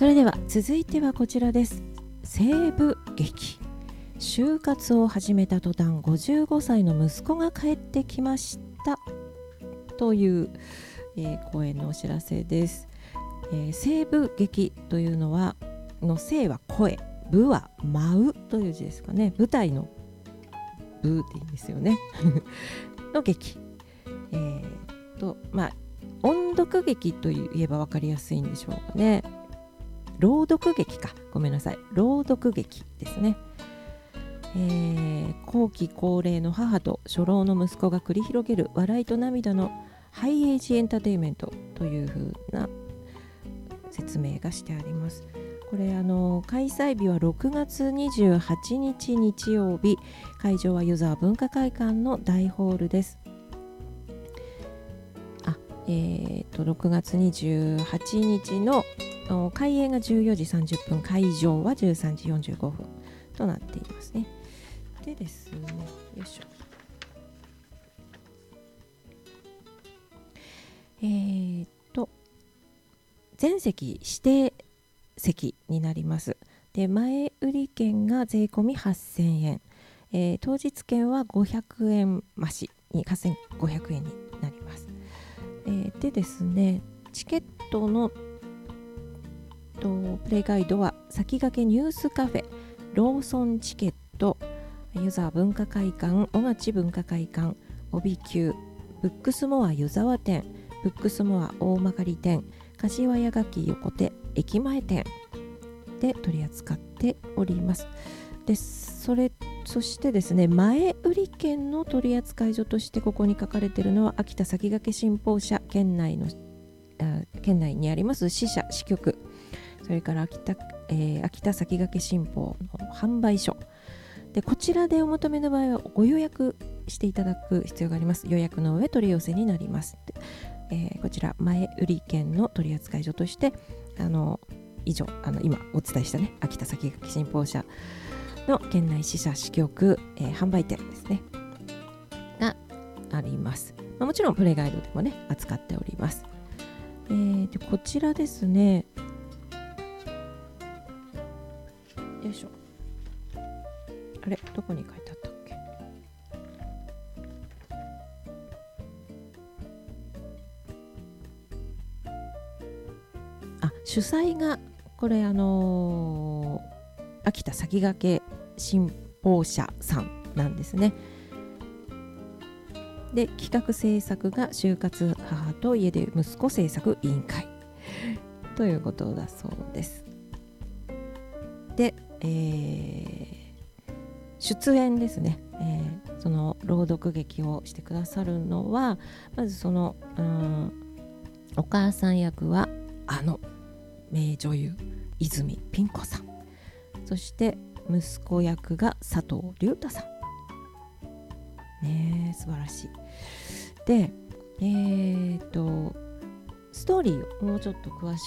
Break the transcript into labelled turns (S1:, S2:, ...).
S1: それでは続いてはこちらです。西部劇。就活を始めた途端55歳の息子が帰ってきましたという、公演のお知らせです。西部劇というのは西は声、部は舞うという字ですかね。舞台の部でいいんですよねの劇、音読劇といえば分かりやすいんでしょうかね。朗読劇か、ごめんなさい、朗読劇ですね。後期高齢の母と初老の息子が繰り広げる笑いと涙のハイエイジエンターテインメントというふうな説明がしてあります。これ開催日は6月28日日曜日、会場は湯沢文化会館の大ホールです。6月28日の開演が14時30分、会場は13時45分となっていますね。でですね、よいしょ。全席指定席になります。で、前売り券が税込み8000円、当日券は500円増しに8500円になります。でですね、チケットのプレイガイドは先駆けニュースカフェ、ローソンチケット、湯沢文化会館、小町文化会館、帯級、ブックスモア湯沢店、ブックスモア大曲店、柏屋垣横手駅前店で取り扱っております。で、そしてですね、前売り券の取扱所としてここに書かれているのは秋田先駆け新報社、県内にあります支社支局、それから秋田先駆け新報の販売所で、こちらでお求めの場合はご予約していただく必要があります。予約の上取り寄せになります。こちら前売り券の取扱所として以上今お伝えしたね、秋田先駆け新報社の県内支社支局、販売店ですねがあります。もちろんプレイガイドでもね扱っております。でこちらですね、よいしょ、あれどこに書いてあったっけ。主催がこれ秋田先駆け新報社さんなんですね。で、企画制作が就活母と家で息子制作委員会ということだそうです。で、出演ですね、その朗読劇をしてくださるのは、まずそのお母さん役は名女優泉ピン子さん、そして息子役が佐藤隆太さんね、素晴らしい。で、ストーリーをもうちょっと詳し